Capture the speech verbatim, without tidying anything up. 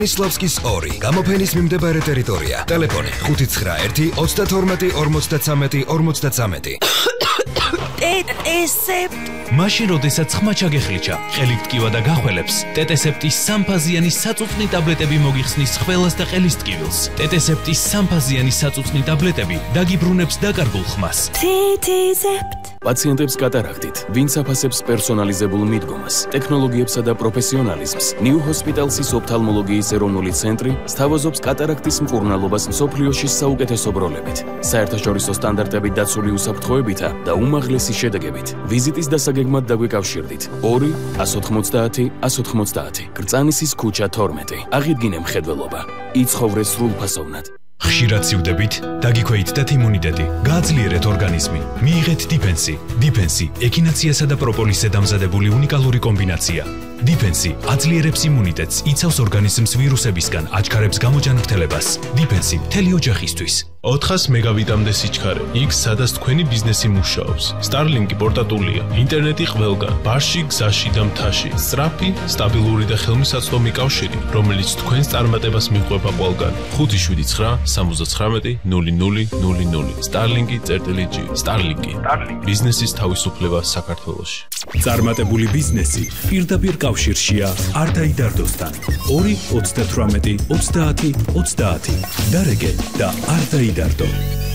Slavskis ორი გამოფენის მიმდებარე ტერიტორია. ტელეფონი ხუთი ცხრა ერთი ოცდათორმეტი ორმოცდათრამეტი ორმოცდათრამეტი. ტეტესეპტ მაშინ როდესაც ხმა ჩაგეხლიჩა, ყელით ტკივა და გახველებს, ტეტესეპტის სამფაზიანი საწუწნი ტაბლეტები მოგიხსნის ხველას და ყელის ტკივილს. ტეტესეპტის სამფაზიანი საწუწნი ტაბლეტები დაგიბრუნებს დაკარგულ ხმას. ტეტესეპტ პაციენტებს კატარაქტით, ვინც აფასებს პერსონალიზებულ მიდგომას, ტექნოლოგიებსა და პროფესიონალიზმს, New Hospitals's ოფთალმოლოგიის ეროვნული ცენტრი სთავაზობს კატარაქტის მკურნალობას მსოფლიოში საუკეთესო ბროლებით, საერთაშორისო სტანდარტებით დაცული უსაფრთხოებითა და უმაღლესი შედეგებით. ვიზიტის დასაგეგმად დაგვიკავშირდით ორი ათას ოცდაათი ათას ოცდაათი გრწანისის ქუჩა თორმეტი. აღიდგინე მხედველობა, იცხოვრე სრულფასოვნად. ხშირად სივდებით, დაგიქვეითდეთ იმუნიტეტი, გააძლიერეთ ორგანიზმი, მიიღეთ დიფენსი. დიფენსი ექინაციასა და პროპოლისზე დამზადებული უნიკალური კომბინაცია. დიფენსი აძლიერებს იმუნიტეტს, იცავს ორგანიზმს ვირუსებისგან, აჩქარებს გამოჯანმრთელებას. დიფენსი მთელი ოჯახისთვის. ოთხას მეგაბიტამდე სიჩქარე, იქ სადაც თქვენი ბიზნესი მუშაობს. Starlink-ი პორტატულია, ინტერნეტი ყველგან, ბარში, გზაში და მთაში. სწრაფი, სტაბილური და ხელმისაწვდომი კავშირი, რომელიც თქვენს წარმატებას მიყვება ყველგან. ხუთი შვიდი ცხრა სამოცდათხრამეტი ნული ნული ნული ნული. Starlink-ი.gr Starlink-ი. ბიზნესის თავისუფლება საქართველოში. წარმატებული ბიზნესი პირდაპირ კავშირშია არდაი დარდოსთან. ორი ოცდათვრამეტი ოცდაათი ოცდაათი. დარეგე და არდაი დარდო.